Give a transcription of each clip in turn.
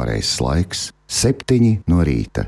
pareizs laiks - 7 no rīta.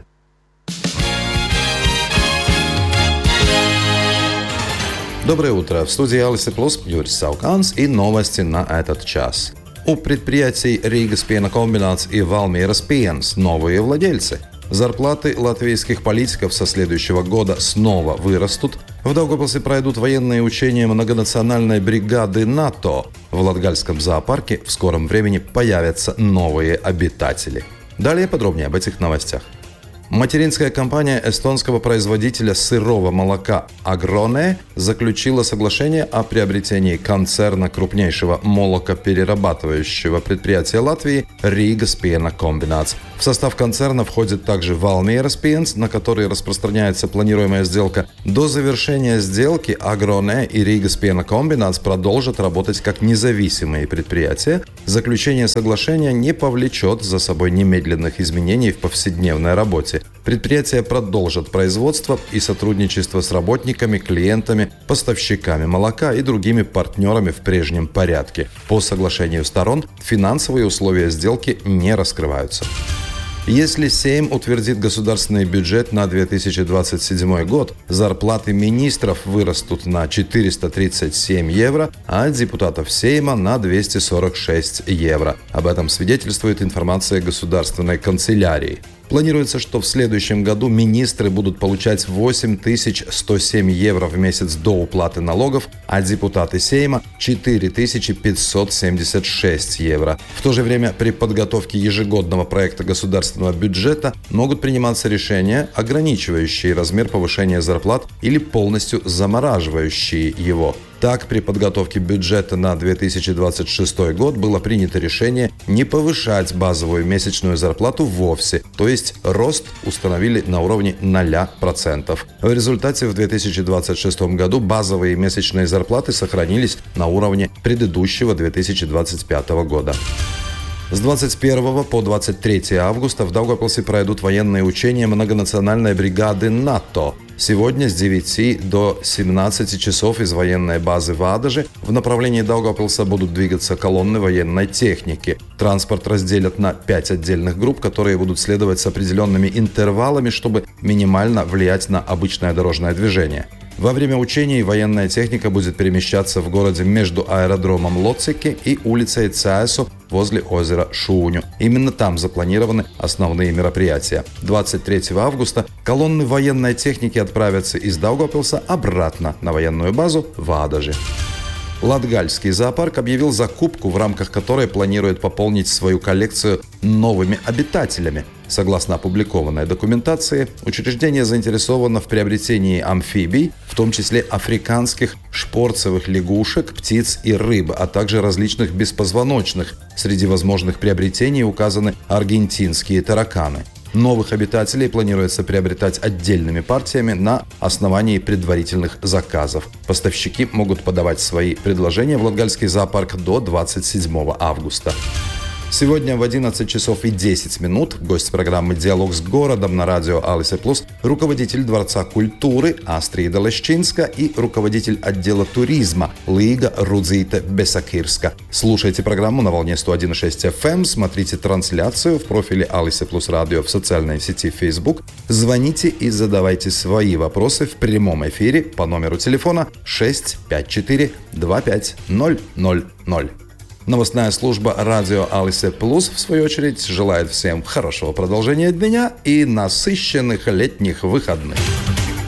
Доброе утро! В студии Алисы Плюс Юрий Сауканс и новости на этот час. У предприятий Риgas пенокомбинats и Valmieras piens новые владельцы. Зарплаты латвийских политиков со следующего года снова вырастут. В Даугавпилсе пройдут военные учения многонациональной бригады НАТО. В Латгальском зоопарке в скором времени появятся новые обитатели. Далее подробнее об этих новостях. Материнская компания эстонского производителя сырого молока «Агроне» заключила соглашение о приобретении концерна крупнейшего молокоперерабатывающего предприятия Латвии Риgas пенокомбинats. В состав концерна входит также Valmieras piens, на который распространяется планируемая сделка. До завершения сделки «Агроне» и Риgas пенокомбинats продолжат работать как независимые предприятия. Заключение соглашения не повлечет за собой немедленных изменений в повседневной работе. Предприятия продолжат производство и сотрудничество с работниками, клиентами, поставщиками молока и другими партнерами в прежнем порядке. По соглашению сторон финансовые условия сделки не раскрываются. Если Сейм утвердит государственный бюджет на 2027 год, зарплаты министров вырастут на 437 евро, а депутатов Сейма на 246 евро. Об этом свидетельствует информация Государственной канцелярии. Планируется, что в следующем году министры будут получать 8107 евро в месяц до уплаты налогов, а депутаты Сейма – 4576 евро. В то же время при подготовке ежегодного проекта государственного бюджета могут приниматься решения, ограничивающие размер повышения зарплат или полностью замораживающие его. Так, при подготовке бюджета на 2026 год было принято решение не повышать базовую месячную зарплату вовсе, то есть рост установили на уровне 0%. В результате в 2026 году базовые месячные зарплаты сохранились на уровне предыдущего 2025 года. С 21 по 23 августа в Даугавпилсе пройдут военные учения многонациональной бригады НАТО. Сегодня с 9 до 17 часов из военной базы в Адаже в направлении Даугавпилса будут двигаться колонны военной техники. Транспорт разделят на 5 отдельных групп, которые будут следовать с определенными интервалами, чтобы минимально влиять на обычное дорожное движение. Во время учений военная техника будет перемещаться в городе между аэродромом Лоцики и улицей Цаесу возле озера Шуню. Именно там запланированы основные мероприятия. 23 августа колонны военной техники отправятся из Даугавпилса обратно на военную базу в Адаже. Латгальский зоопарк объявил закупку, в рамках которой планирует пополнить свою коллекцию новыми обитателями. Согласно опубликованной документации, учреждение заинтересовано в приобретении амфибий, в том числе африканских шпорцевых лягушек, птиц и рыб, а также различных беспозвоночных. Среди возможных приобретений указаны аргентинские тараканы. Новых обитателей планируется приобретать отдельными партиями на основании предварительных заказов. Поставщики могут подавать свои предложения в Латгальский зоопарк до 27 августа. Сегодня в 11 часов и 10 минут гость программы «Диалог с городом» на радио Алиса Плюс, руководитель Дворца культуры Астрида Лещинска и руководитель отдела туризма Лига Рудзита Бесакирска. Слушайте программу на волне 101,6 FM, смотрите трансляцию в профиле Алиса Плюс Радио в социальной сети Facebook, звоните и задавайте свои вопросы в прямом эфире по номеру телефона 654 25000. Новостная служба радио Алисе Плюс, в свою очередь, желает всем хорошего продолжения дня и насыщенных летних выходных.